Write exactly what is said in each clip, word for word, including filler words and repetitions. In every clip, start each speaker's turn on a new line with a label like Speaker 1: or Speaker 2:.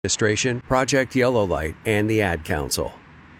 Speaker 1: Administration, Project Yellow Light, and the Ad Council.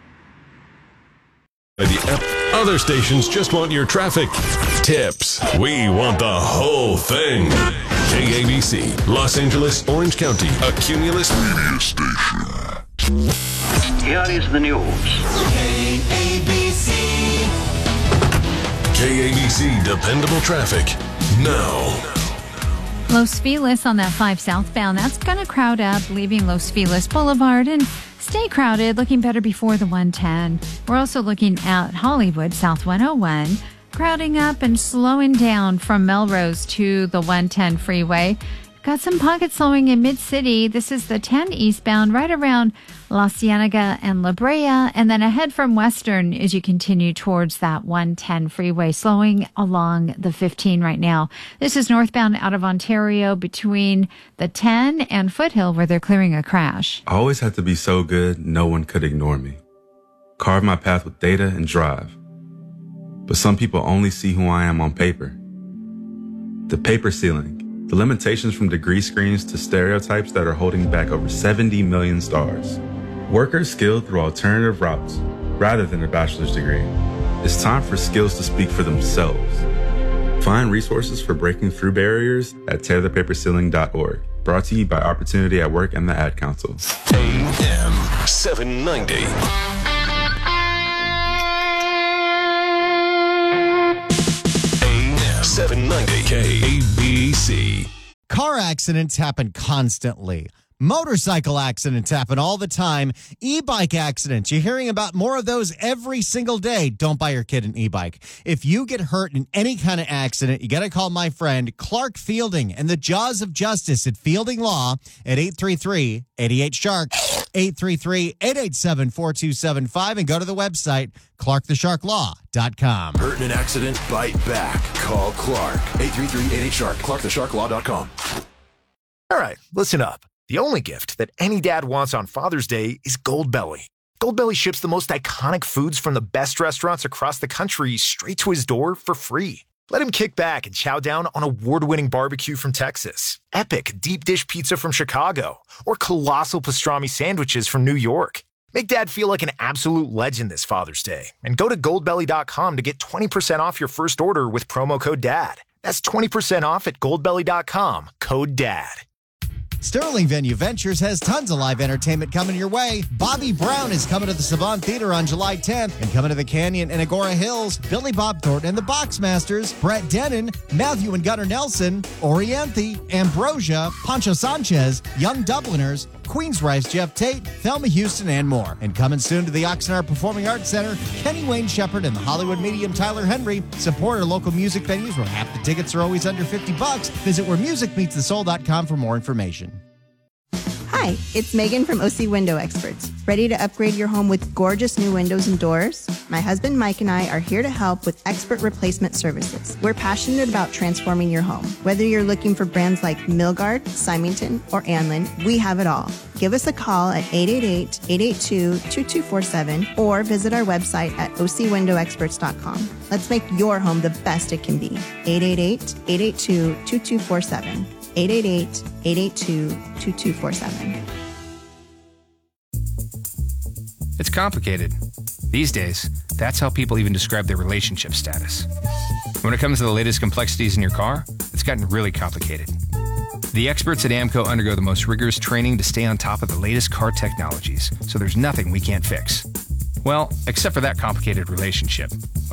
Speaker 2: Other stations just want your traffic tips. We want the whole thing. K A B C, Los Angeles, Orange County, a Cumulus media station.
Speaker 3: Here is the news.
Speaker 2: K A B C. K A B C, dependable traffic. Now.
Speaker 4: Los Feliz on that five southbound. That's going to crowd up, leaving Los Feliz Boulevard and stay crowded, looking better before the one ten. We're also looking at Hollywood, South one oh one, crowding up and slowing down from Melrose to the one ten freeway. Got some pockets slowing in Mid-City. This is the ten eastbound right around La Cienega and La Brea, and then ahead from Western as you continue towards that one ten freeway, slowing along the fifteen right now. This is northbound out of Ontario between the ten and Foothill where they're clearing a crash.
Speaker 5: I always had to be so good, no one could ignore me. Carve my path with data and drive. But some people only see who I am on paper. The paper ceiling. The limitations from degree screens to stereotypes that are holding back over seventy million stars. Workers skilled through alternative routes rather than a bachelor's degree. It's time for skills to speak for themselves. Find resources for breaking through barriers at tear the paper ceiling dot org. Brought to you by Opportunity at Work and the Ad Council.
Speaker 2: A M seven ninety. seven ninety K A B C.
Speaker 6: Car accidents happen constantly. Motorcycle accidents happen all the time. E-bike accidents, you're hearing about more of those every single day. Don't buy your kid an e-bike. If you get hurt in any kind of accident, you got to call my friend Clark Fielding and the Jaws of Justice at Fielding Law at eight three three, eight eight, shark, eight three three, eight eight seven, four two seven five, and go to the website, clark the shark law dot com.
Speaker 7: Hurt in an accident? Bite back. Call Clark. eight three three, eight eight, shark, clark the shark law dot com.
Speaker 8: All right, listen up. The only gift that any dad wants on Father's Day is Goldbelly. Goldbelly ships the most iconic foods from the best restaurants across the country straight to his door for free. Let him kick back and chow down on award-winning barbecue from Texas, epic deep dish pizza from Chicago, or colossal pastrami sandwiches from New York. Make Dad feel like an absolute legend this Father's Day and go to goldbelly dot com to get twenty percent off your first order with promo code DAD. That's twenty percent off at goldbelly dot com, code DAD.
Speaker 6: Sterling Venue Ventures has tons of live entertainment coming your way. Bobby Brown is coming to the Savant Theater on July tenth, and coming to the Canyon and Agora Hills, Billy Bob Thornton and the Boxmasters, Brett Dennen, Matthew and Gunnar Nelson, Oriente, Ambrosia, Pancho Sanchez, Young Dubliners, Queensryche, Jeff Tate, Thelma Houston, and more. And coming soon to the Oxnard Performing Arts Center, Kenny Wayne Shepherd and the Hollywood medium Tyler Henry. Support our local music venues where half the tickets are always under fifty bucks. Visit where music meets the soul dot com for more information.
Speaker 9: Hi, it's Megan from O C Window Experts. Ready to upgrade your home with gorgeous new windows and doors? My husband Mike and I are here to help with expert replacement services. We're passionate about transforming your home. Whether you're looking for brands like Milgard, Symington, or Anlin, we have it all. Give us a call at eight eight eight, eight eight two, two two four seven or visit our website at o c window experts dot com. Let's make your home the best it can be. eight eight eight, eight eight two, two two four seven. eight eight eight, eight eight two, two two four seven.
Speaker 10: It's complicated. These days, that's how people even describe their relationship status. When it comes to the latest complexities in your car, it's gotten really complicated. The experts at AAMCO undergo the most rigorous training to stay on top of the latest car technologies, so there's nothing we can't fix. Well, except for that complicated relationship.